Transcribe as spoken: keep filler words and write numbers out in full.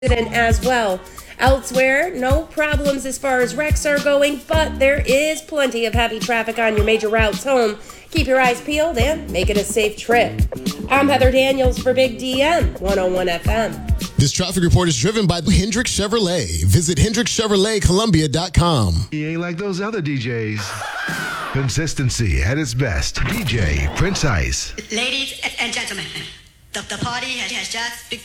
as well. Elsewhere, no problems as far as wrecks are going, but there is plenty of heavy traffic on your major routes home. Keep your eyes peeled and make it a safe trip. I'm Heather Daniels for Big D M one oh one F M. This traffic report is driven by Hendrick Chevrolet. Visit Hendrick Chevrolet Columbia dot com. He ain't like those other D Js. Consistency at its best. D J Prince Ice. Ladies and gentlemen, the, the party has, has just begun.